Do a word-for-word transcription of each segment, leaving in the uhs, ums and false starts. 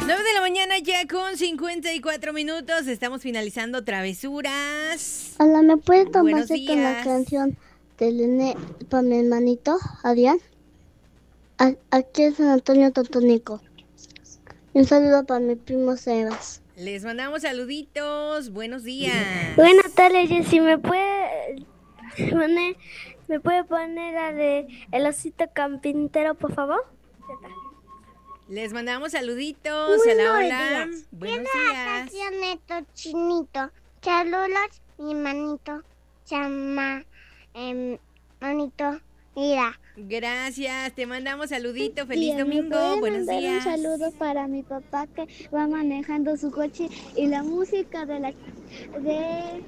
nueve de la mañana ya con cincuenta y cuatro minutos. Estamos finalizando Travesuras. Hola, ¿me puede tomar Buenos con la días. canción de Lené para mi hermanito, Adrián? A- Aquí es San Antonio Totonico. Un saludo para mi primo Sebas. Les mandamos saluditos. Buenos días. Buenas tardes, Jessy. ¿Me puede poner, me puede poner la de El Osito Carpintero, por favor? Les mandamos saluditos. Hola, hola. Buenos días. canción de Tochinito. Saludos, mi manito. Llama, eh, manito. Mira. Gracias. Te mandamos saludito. Feliz Tía, ¿me domingo. puede Buenos mandar días. un saludo para mi papá que va manejando su coche y la música de la de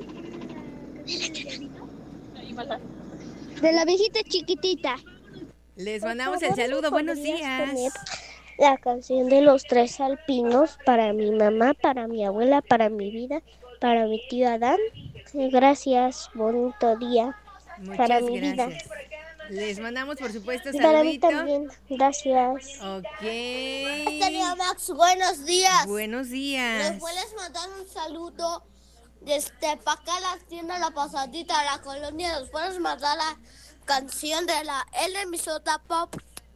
de la viejita chiquitita. Les mandamos el saludo. Buenos días. La canción de los tres alpinos para mi mamá, para mi abuela, para mi vida, para mi tío Adán. Gracias, bonito día. Muchas para mi vida. gracias. Les mandamos, por supuesto, Para mí saludito. también, gracias. Ok. Señor Max, buenos días. Buenos días. ¿Les puedes mandar un saludo desde pa' acá la tienda La Pasadita, la colonia? ¿Les puedes mandar la canción de la L Emisota Pop?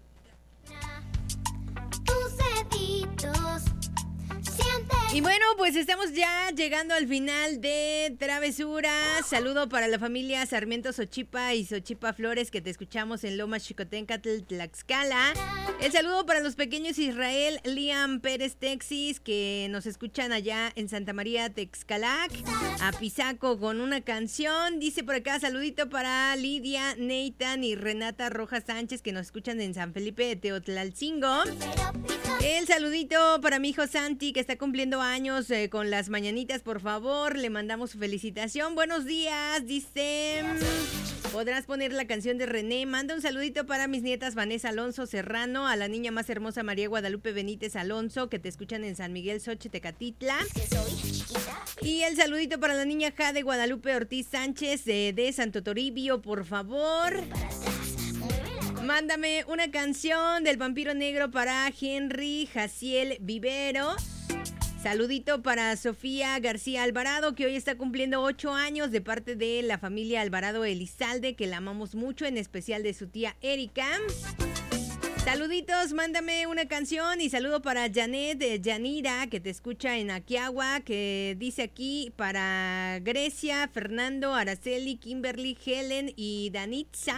Tus deditos sienten. Y bueno, pues estamos ya llegando al final de Travesuras. Saludo para la familia Sarmiento Xochipa y Xochipa Flores, que te escuchamos en Lomas Xicoténcatl, Tlaxcala. El saludo para los pequeños Israel, Liam Pérez Texis, que nos escuchan allá en Santa María Texcalac. A Pisaco con una canción. Dice por acá, saludito para Lidia, Nathan y Renata Rojas Sánchez, que nos escuchan en San Felipe de Teotlalcingo. El saludito para mi hijo Santi, que está cumpliendo años eh, con las mañanitas, por favor. Le mandamos su felicitación. Buenos días, dice. Podrás poner la canción de René. Manda un saludito para mis nietas Vanessa Alonso Serrano, a la niña más hermosa María Guadalupe Benítez Alonso, que te escuchan en San Miguel Xochitecatitla. Y el saludito para la niña Jade Guadalupe Ortiz Sánchez eh, de Santo Toribio, por favor. Mándame una canción del Vampiro Negro para Henry Jaciel Vivero. Saludito para Sofía García Alvarado, que hoy está cumpliendo ocho años, de parte de la familia Alvarado Elizalde, que la amamos mucho, en especial de su tía Erika. Saluditos, mándame una canción y saludo para Janet eh, Yanira, que te escucha en Aquiagua, que dice aquí para Grecia, Fernando, Araceli, Kimberly, Helen y Danitza.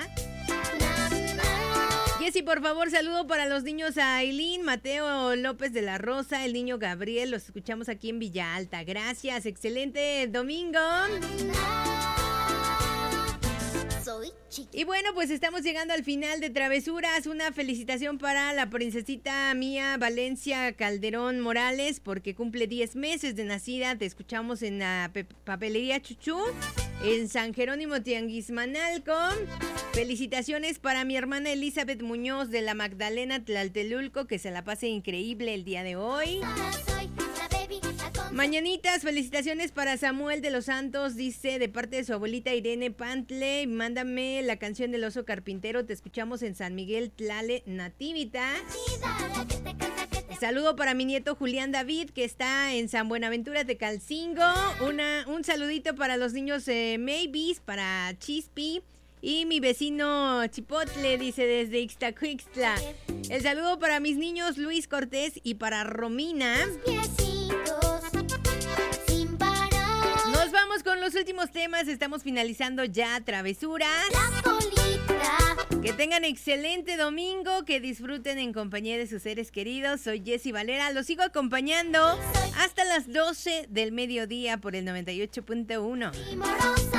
Jessy, por favor, saludo para los niños a Aileen, Mateo López de la Rosa, el niño Gabriel, los escuchamos aquí en Villa Alta. Gracias, excelente domingo. Y bueno, pues estamos llegando al final de Travesuras. Una felicitación para la princesita Mía Valencia Calderón Morales, porque cumple diez meses de nacida. Te escuchamos en la pe- papelería Chuchú, en San Jerónimo Tianguismanalco. Felicitaciones para mi hermana Elizabeth Muñoz de la Magdalena Tlaltelulco, que se la pase increíble el día de hoy. Mañanitas, felicitaciones para Samuel de los Santos, dice, de parte de su abuelita Irene Pantle. Mándame la canción del Oso Carpintero, te escuchamos en San Miguel Tlale Nativitas. Saludo para mi nieto Julián David, que está en San Buenaventura de Calcingo. Una, un saludito para los niños eh, Maybes, para Chispi. Y mi vecino Chipotle, dice, desde Ixtacuixtla. El saludo para mis niños Luis Cortés y para Romina. Nos vamos con los últimos temas. Estamos finalizando ya Travesuras. Que tengan excelente domingo. Que disfruten en compañía de sus seres queridos. Soy Jessy Valera. Los sigo acompañando hasta las doce del mediodía por el noventa y ocho punto uno.